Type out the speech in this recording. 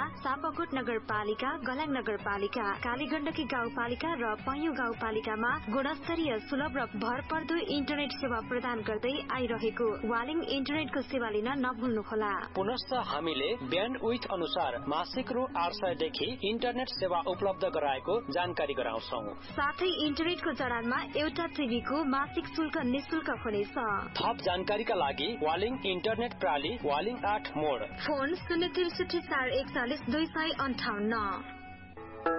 तथा सापकोट नगरपालिका, गलाङ नगरपालिका, कालीगण्डकी गाउँपालिका र पैयुँ गाउँपालिकामा गुणस्तरीय, सुलभ र भरपर्दो इन्टरनेट सेवा प्रदान गर्दै आइरहेको वालिङ इन्टरनेटको सेवा लिन नभुल्नुहोला। पुनश्च हामीले ब्यान्डविड्थ अनुसार मासिक रु 800 देखि इन्टरनेट सेवा उपलब्ध गराएको जानकारी गराउँछौ। साथै इन्टरनेटको जडानमा एउटा टिभीको मासिक शुल्क निशुल्क हुनेछ। थप जानकारीका लागि वालिङ इन्टरनेट प्रणाली वालिङ 8 मोड, फोन 063 441 258।